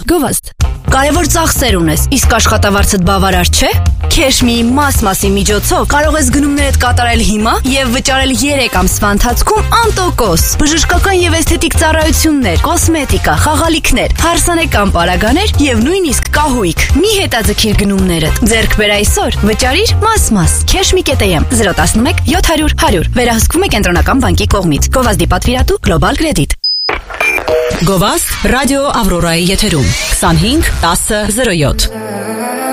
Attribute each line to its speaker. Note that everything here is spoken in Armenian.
Speaker 1: Գովազդ։ Կարևոր ծախսեր ունես, իսկ աշխատավարձդ բավարար չէ։ Քեշմիի մասի միջոցով կարող ես գնումներդ կատարել հիմա եւ վճարել 3 ամսվա ընթացքում անտոկոս։ Բժշկական եւ էսթետիկ ծառայություններ, կոսմետիկա, խաղալիքներ, հարսանեկան պարագաներ եւ նույնիսկ կահույք։ Մի հետաձգիր գնումներդ։ Ձեռք բեր այսօր, վճարիր մաս։ Քեշմի.am 011 700 100 վերահսկվում է Կենտրոնական բանկի կողմից։ Գովազդի պատվիրատու Global Credit։
Speaker 2: Գովազդ ռադիո Ավրորայի եթերում 25 10 07